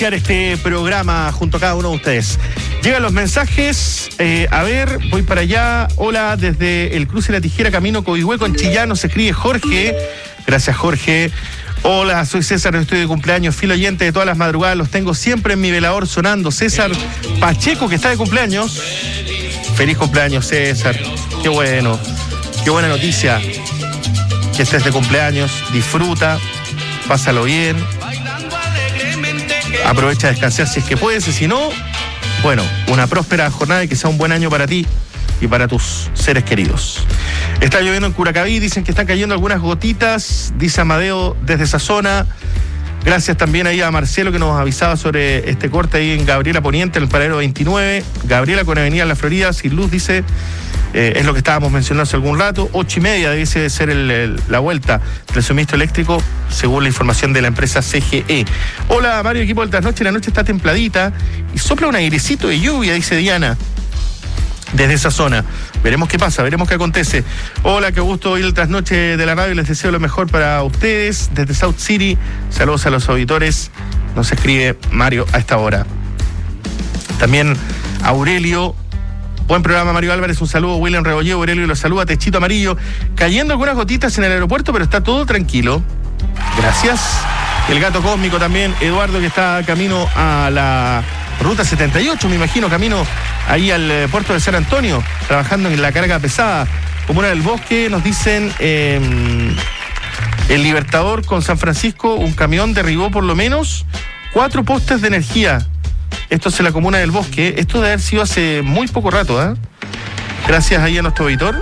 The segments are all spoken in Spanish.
Este programa junto a cada uno de ustedes. Llegan los mensajes, a ver, voy para allá. Hola, desde el cruce de la Tijera, camino Coihue con Chillán, nos escribe Jorge. Gracias, Jorge. Hola, soy César, estoy de cumpleaños, fiel oyente de todas las madrugadas, los tengo siempre en mi velador sonando. César Pacheco, que está de cumpleaños. Feliz cumpleaños, César. Qué bueno, qué buena noticia que estés de cumpleaños. Disfruta, pásalo bien. Aprovecha a descansar si es que puedes, y si no, bueno, una próspera jornada y que sea un buen año para ti y para tus seres queridos. Está lloviendo en Curacaví, dicen que están cayendo algunas gotitas, dice Amadeo desde esa zona. Gracias también ahí a Marcelo que nos avisaba sobre este corte ahí en Gabriela Poniente, en el paradero 29. Gabriela con Avenida La Florida, sin luz, dice, es lo que estábamos mencionando hace algún rato. 8:30 debe ser la vuelta del suministro eléctrico, según la información de la empresa CGE. Hola Mario, equipo del Trasnoche, la noche está templadita y sopla un airecito de lluvia, dice Diana, desde esa zona. Veremos qué pasa, veremos qué acontece. Hola, qué gusto oír el Trasnoche de la radio, les deseo lo mejor para ustedes desde South City. Saludos a los auditores, nos escribe Mario a esta hora. También Aurelio, buen programa Mario Álvarez, un saludo. William Rebolleo, Aurelio los saluda, Techito Amarillo, cayendo algunas gotitas en el aeropuerto, pero está todo tranquilo. Gracias. El gato cósmico también, Eduardo, que está camino a la ruta 78, me imagino, camino ahí al puerto de San Antonio, trabajando en la carga pesada. Comuna del Bosque, nos dicen, el Libertador con San Francisco, un camión derribó por lo menos 4 postes de energía. Esto es en la Comuna del Bosque. Esto debe haber sido hace muy poco rato, ¿eh? Gracias ahí a nuestro auditor.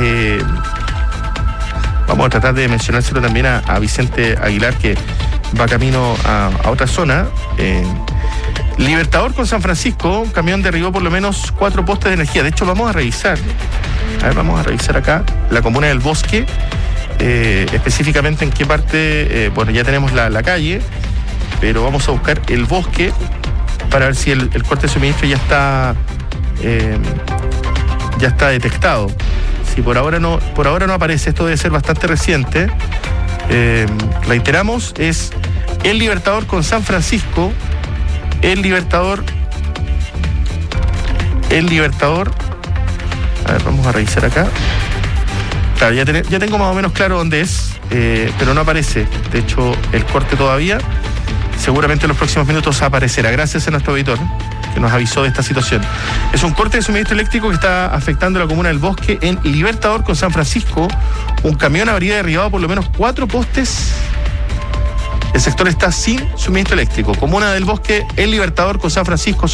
Vamos a tratar de mencionárselo también a Vicente Aguilar, que va camino a otra zona. Libertador con San Francisco, un camión derribó por lo menos 4 postes de energía. De hecho, vamos a revisar. A ver, vamos a revisar acá la Comuna del Bosque, específicamente en qué parte. Bueno, ya tenemos la calle, pero vamos a buscar el bosque para ver si el corte de suministro ya está detectado. Si por ahora no aparece, esto debe ser bastante reciente. Reiteramos, es el Libertador con San Francisco. El Libertador. A ver, vamos a revisar acá. Claro, ya tengo más o menos claro dónde es, pero no aparece. De hecho, el corte todavía. Seguramente en los próximos minutos aparecerá. Gracias a nuestro auditor que nos avisó de esta situación. Es un corte de suministro eléctrico que está afectando a la Comuna del Bosque en Libertador con San Francisco. Un camión habría derribado por lo menos 4 postes. El sector está sin suministro eléctrico. Comuna del Bosque, el Libertador con San Francisco.